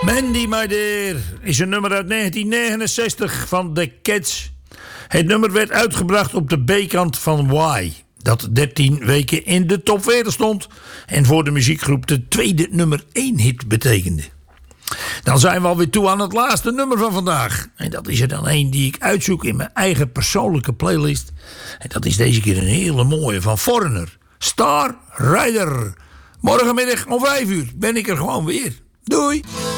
Mandy My Dear is een nummer uit 1969 van The Cats. Het nummer werd uitgebracht op de B-kant van Why, dat 13 weken in de top 40 stond en voor de muziekgroep de tweede nummer 1 hit betekende. Dan zijn we alweer toe aan het laatste nummer van vandaag. En dat is er dan een die ik uitzoek in mijn eigen persoonlijke playlist. En dat is deze keer een hele mooie van Foreigner. Star Rider. Morgenmiddag om 5 uur ben ik er gewoon weer. Doei!